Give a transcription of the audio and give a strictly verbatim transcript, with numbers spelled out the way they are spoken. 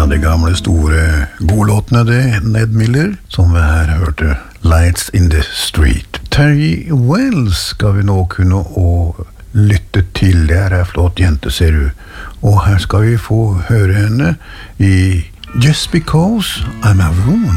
de gamle store godlåtene det, Ned Miller, som vi her hørte, Lights in the Street. Terry Wells skal vi nå kunne å lytte til, det er en flott jente, ser du. Og her skal vi få høre henne i Just Because I'm a Woman.